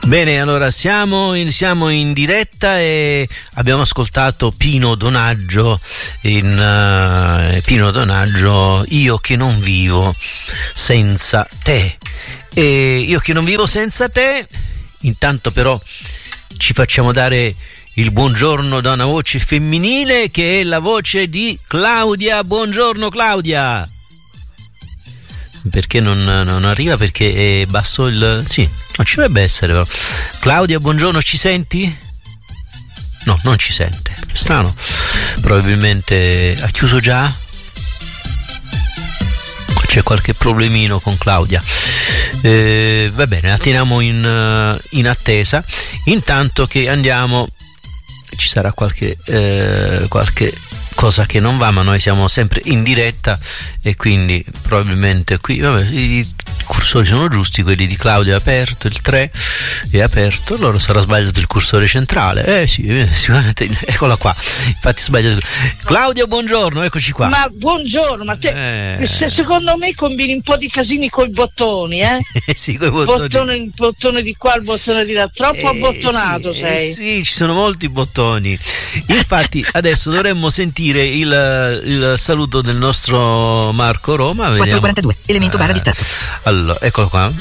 Bene, allora siamo in diretta e abbiamo ascoltato Pino Donaggio Io che non vivo senza te. E io che non vivo senza te. Intanto però ci facciamo dare il buongiorno da una voce femminile che è la voce di Claudia. Buongiorno Claudia. Perché non arriva? Perché è basso il... Sì, non ci dovrebbe essere però. Claudia, buongiorno, ci senti? No, non ci sente. Strano. Probabilmente ha chiuso già? C'è qualche problemino con Claudia. Va bene, la teniamo in attesa. Intanto che andiamo... Ci sarà qualche cosa che non va, ma noi siamo sempre in diretta e quindi probabilmente qui i cursori sono giusti, quelli di Claudia è aperto, il 3 è aperto, allora sarà sbagliato il cursore centrale. Sì, sicuramente, eccola qua, infatti sbagliato. Claudia, buongiorno, eccoci qua. Ma buongiorno, ma te secondo me combini un po' di casini coi bottoni, sì, coi bottoni. Il bottone di qua, il bottone di là, troppo abbottonato sei. Sì, ci sono molti bottoni. Infatti adesso dovremmo sentire il saluto del nostro Marco Roma. 4:42, elemento barra distratto. Allora, eccolo qua.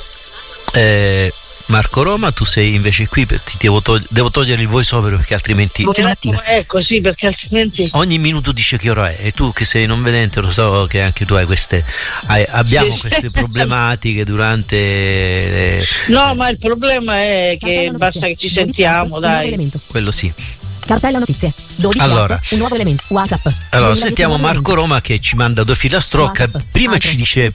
Marco Roma, tu sei invece qui, devo togliere il voice over perché altrimenti voce non attiva. Così, perché altrimenti ogni minuto dice che ora è, e tu che sei non vedente lo so che anche tu hai abbiamo queste problematiche durante No, ma il problema è che basta che ci sentiamo, dai. Quello sì. Cartella notizie. 12 allora, un nuovo elemento. WhatsApp. Allora, sentiamo Marco Roma che ci manda due filastrocca. Prima ci dice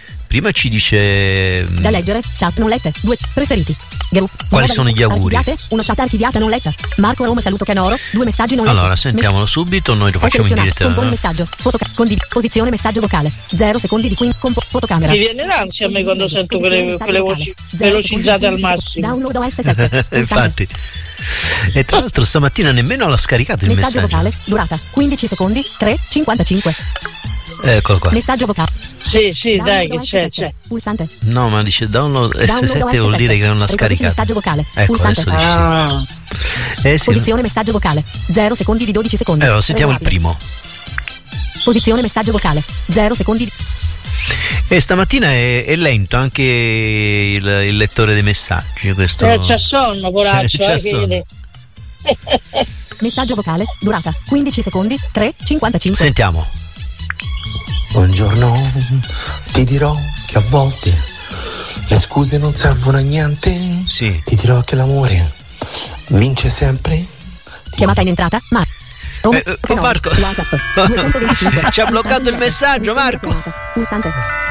da leggere, chat non lette, 2 preferiti. Quali sono gli auguri? Uno chat archiviata non letta. Marco Roma saluto Canoro, 2 messaggi non letti. Allora, sentiamolo subito, noi lo facciamo in diretta. Componi messaggio, posizione messaggio vocale, 0 secondi di fotocamera. Mi viene l'ansia a me quando sento quelle voci velocizzate al massimo. Download OS 7. Infatti. E tra l'altro stamattina nemmeno l'ha scaricato il messaggio vocale, durata 15 secondi, 3:55. Eccolo qua. Messaggio vocale. Sì, dai che c'è. Pulsante. No, ma dice download S7 vuol dire che non l'ha scaricato. Messaggio vocale. Ecco, pulsante. adesso dice sì. Posizione messaggio vocale, 0 secondi di 12 secondi. Allora, sentiamo il primo. Posizione messaggio vocale, 0 secondi di... E stamattina è lento anche il lettore dei messaggi. Questo... c'ha sonno, poraccio. C'ha sonno. Messaggio vocale, durata 15 secondi, 3:55. Sentiamo. Buongiorno, ti dirò che a volte le scuse non servono a niente. Sì. Ti dirò che l'amore vince sempre. Chiamata in entrata, Marco WhatsApp, ci ha bloccato il messaggio, Marco. Pulsante.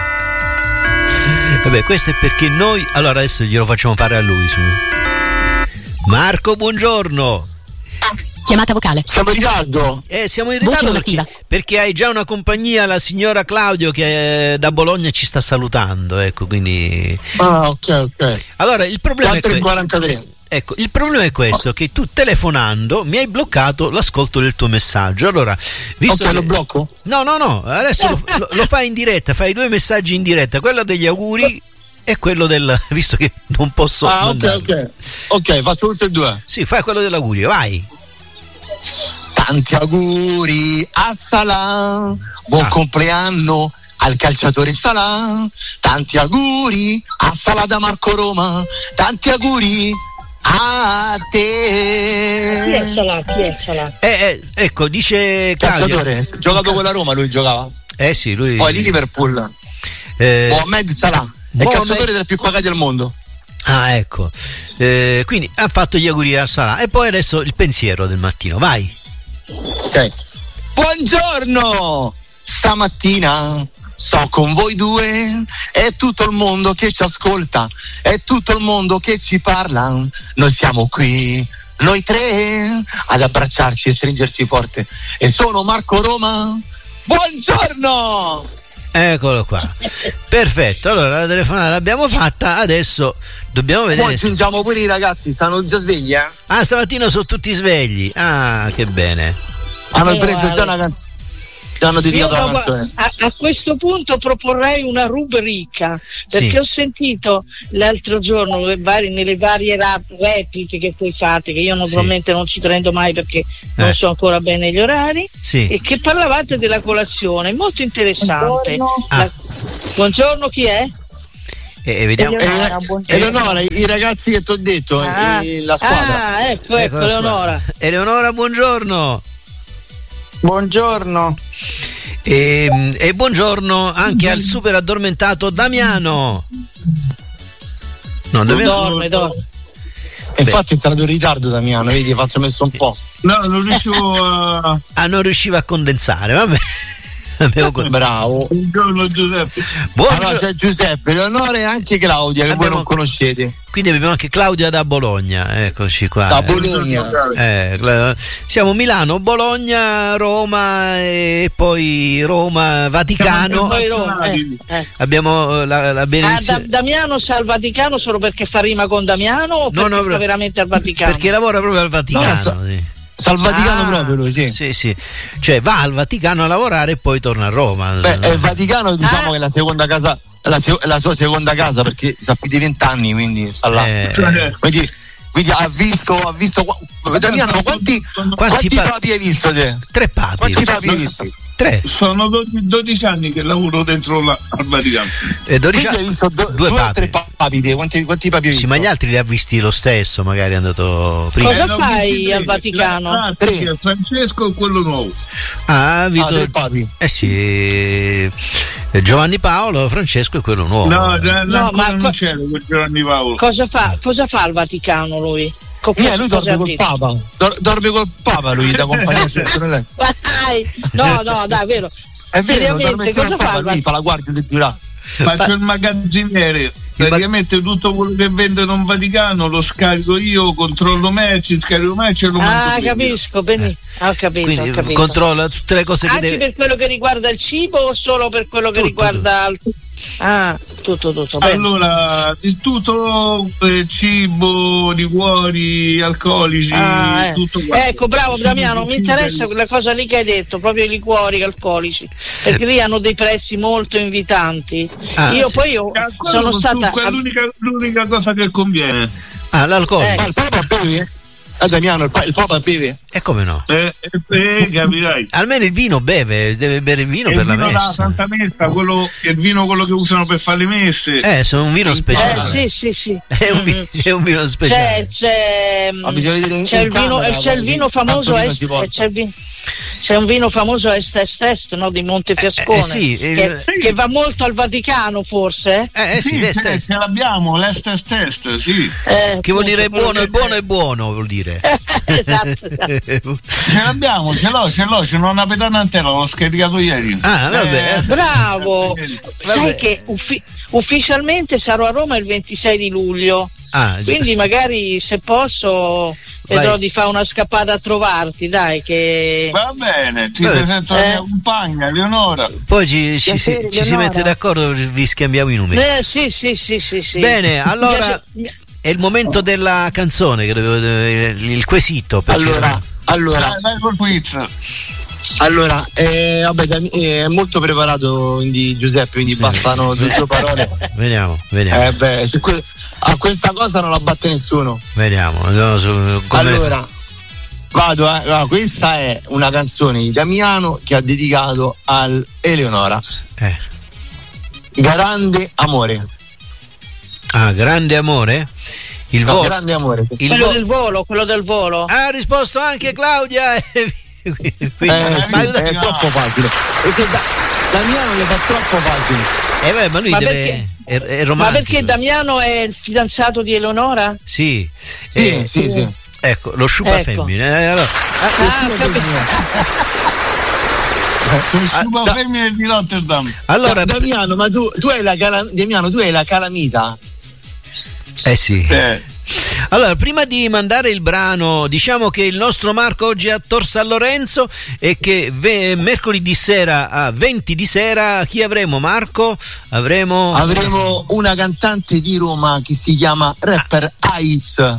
Vabbè, questo è perché noi... Allora adesso glielo facciamo fare a lui. Marco, buongiorno. Chiamata vocale. Siamo in ritardo. Siamo in ritardo perché hai già una compagnia, la signora Claudio che da Bologna ci sta salutando, ecco, quindi... ok. Allora, il problema 4:43. Ecco, il problema è questo, che tu telefonando mi hai bloccato l'ascolto del tuo messaggio. Allora, visto lo blocco? No, adesso lo fai in diretta, fai 2 messaggi in diretta, quello degli auguri e quello del... visto che non posso... Ok, faccio tutte e 2. Sì, fai quello dell'augurio, vai. Tanti auguri a Salah, buon compleanno al calciatore Salah, tanti auguri a Salah da Marco Roma, tanti auguri a te. Chi è Salah? Ecco, dice Claudio. Calciatore, giocato con la Roma, lui giocava. Sì, lui. Poi di Liverpool. Mohamed Salah, è il calciatore tra i più pagati al mondo. Ecco. Quindi ha fatto gli auguri a Salah. E poi adesso il pensiero del mattino, vai. Ok. Buongiorno! Stamattina sto con voi due, è tutto il mondo che ci ascolta, è tutto il mondo che ci parla. Noi siamo qui, noi 3, ad abbracciarci e stringerci forte. E sono Marco Roma. Buongiorno! Eccolo qua. Perfetto, allora la telefonata l'abbiamo fatta, adesso dobbiamo vedere. Poi aggiungiamo pure i ragazzi, stanno già svegli, stamattina sono tutti svegli. Che bene. Hanno preso già una canzone. hanno dedicato la canzone. A questo punto proporrei una rubrica, perché ho sentito l'altro giorno nelle varie repliche che voi fate, che io naturalmente non ci prendo mai perché non so ancora bene gli orari, e che parlavate della colazione, molto interessante. Buongiorno, chi è? Vediamo. Eleonora, i ragazzi che ti ho detto, la squadra. Ecco Eleonora. Eleonora, buongiorno. Buongiorno. E buongiorno anche al super addormentato Damiano. No, dorme. Infatti è entrato in ritardo Damiano, vedi, faccio messo un po'. No, non riuscivo a... non riusciva a condensare, vabbè. Bravo. Buongiorno Giuseppe. Allora c'è Giuseppe, Leonora e anche Claudia che voi non conoscete. Quindi abbiamo anche Claudia da Bologna, eccoci qua. Da Bologna. Siamo Milano, Bologna, Roma e poi Roma, Vaticano. Poi Roma. Abbiamo la benedizione. Damiano sa al Vaticano solo perché fa rima con Damiano o perché sta veramente al Vaticano? Perché lavora proprio al Vaticano. Sta al Vaticano proprio lui, sì. Cioè va al Vaticano a lavorare e poi torna a Roma. Il Vaticano diciamo che è la seconda casa, la sua seconda casa, perché sa più di 20 anni, quindi sta là. Quindi ha visto Damiano, quanti papi hai visto te? 3 papi. Quanti papi hai visto? 3. Sono 12 anni che lavoro dentro al Vaticano. E 12 anni hai visto 2 o 3 papi te? Quanti papi hai visto? Sì, ma gli altri li ha visti lo stesso, magari è andato prima. Cosa fai al Vaticano? 3. Francesco e quello nuovo. Vito. 3 papi. Sì. Giovanni Paolo, Francesco e quello nuovo. No, ma non c'era quel Giovanni Paolo. Cosa fa al Vaticano lui? Lui dorme col Papa. Dorme col Papa lui da compagnia sua sorella. No, dai, vero. È vero, seriamente, cosa fa? Lui fa la guardia del giurato. Faccio il magazziniere, praticamente tutto quello che vendono in Vaticano lo scarico io, controllo merci, scarico merci e lo mando. Capisco, bene. Ho capito. Quindi controlla tutte le cose anche per quello che riguarda il cibo o solo per quello che riguarda tutto bene. Allora, di tutto, cibo, liquori, alcolici, tutto quanto. Ecco, bravo Damiano, mi interessa quella cosa lì che hai detto, proprio i liquori alcolici, perché lì hanno dei prezzi molto invitanti. Io sono stata l'unica cosa che conviene. L'alcol. Ma il Papa bevi? Damiano, il Papa beve? E come no? Capirai. Almeno il vino beve, deve bere il vino per la messa. La Santa Messa, il vino quello che usano per fare le messe. Sono un vino speciale. Sì. È un vino speciale. C'è il vino famoso c'è un vino famoso Est, no, di Montefiascone, che va molto al Vaticano, forse? Ce l'abbiamo, l'Est, sì. Che vuol dire buono, vuol dire. Esatto. Ce l'abbiamo, ce l'ho, c'è una pedana intera, l'ho scaricato ieri. Vabbè. Bravo. Sai che ufficialmente sarò a Roma il 26 di luglio. Quindi magari se posso vedrò di fare una scappata a trovarti, dai, che va bene, ti presento la mia compagna Leonora. Poi ci si mette d'accordo, vi scambiamo i numeri. Sì. Bene, allora è il momento della canzone, il quesito. Allora dai col quiz. Allora, è molto preparato di Giuseppe, quindi bastano 2 parole. Vediamo. A questa cosa non la batte nessuno. Vediamo. Allora, vado. Allora, questa è una canzone di Damiano che ha dedicato al Eleonora. Grande amore. Grande amore? Volo. Grande amore. Quello del volo. Ha risposto anche Claudia. È troppo facile. Perché Damiano le fa troppo facile. Ma lui è romantico. Ma perché Damiano è il fidanzato di Eleonora? Sì. Ecco, lo sciupa femmine. Lo sciupa femmine di Rotterdam. Allora, Damiano, ma tu hai la calamita? Sì. Allora, prima di mandare il brano, diciamo che il nostro Marco oggi è a Tor San Lorenzo e che mercoledì sera a 20 di sera chi avremo, Marco? Avremo una cantante di Roma che si chiama rapper Ice.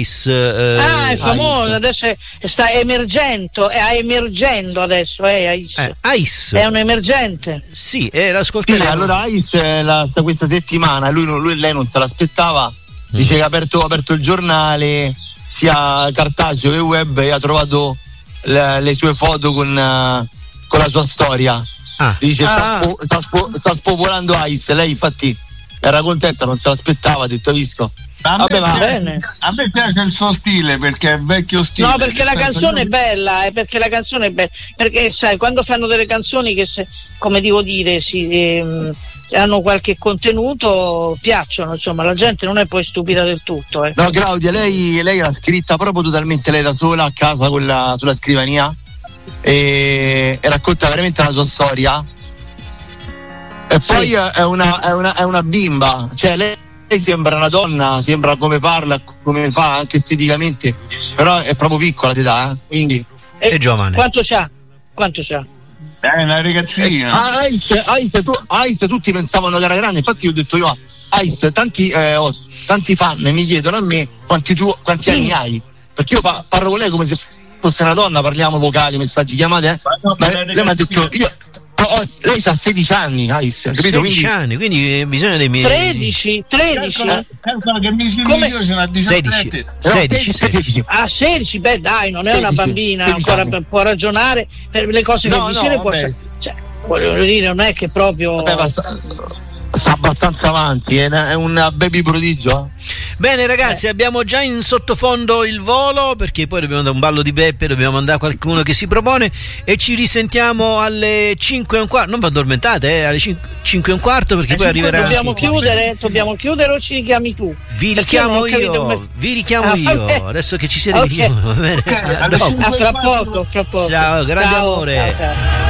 È famosa, adesso sta emergendo adesso, Ice. Ice. È un emergente. Sì, l'ascolteremo. Sì, allora Ice questa settimana, lui e lei non se l'aspettava, dice che ha aperto il giornale, sia cartaceo che web, e ha trovato le sue foto con la sua storia. Dice sta spopolando Ice, lei infatti era contenta, non se l'aspettava, ha detto Visco. A me piace il suo stile, perché è vecchio stile. No, perché la canzone è bella, perché sai, quando fanno delle canzoni che come devo dire hanno qualche contenuto, piacciono, insomma, la gente non è poi stupida del tutto. No, Claudia, lei l'ha scritta proprio totalmente lei da sola a casa sulla scrivania e racconta veramente la sua storia. E poi è una bimba, cioè lei sembra una donna, sembra come parla, come fa anche esteticamente, però è proprio piccola d'età, quindi è giovane. Quanto c'ha? È una ragazzina. Ice tutti pensavano che era grande, infatti ho detto io Ice, tanti fan mi chiedono a me quanti anni hai, perché io parlo con lei come se fosse una donna, parliamo vocali, messaggi, chiamate, ma lei mi ha detto lei ha 16 anni, Ice, capito? 16 anni, quindi bisogna dei miei 13. Come? Io sono a 17. 16. 16, beh dai, non è una bambina, ancora può ragionare per le cose che dice, cioè, voglio dire, non è che proprio sta abbastanza avanti, è un baby prodigio. Bene ragazzi, abbiamo già in sottofondo il volo, perché poi dobbiamo andare un ballo di Beppe, dobbiamo mandare qualcuno che si propone, e ci risentiamo alle 5:15. Non vi addormentate, alle 5:15, perché poi arriverà. Dobbiamo chiudere o ci richiami tu? Vi richiamo io. Adesso che ci siete, okay. Va bene. Fra poco. Ciao, grande amore. Ciao.